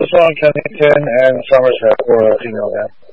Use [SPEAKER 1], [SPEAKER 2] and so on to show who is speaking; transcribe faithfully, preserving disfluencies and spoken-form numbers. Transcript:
[SPEAKER 1] one, Kennington and Somerset for uh, female there.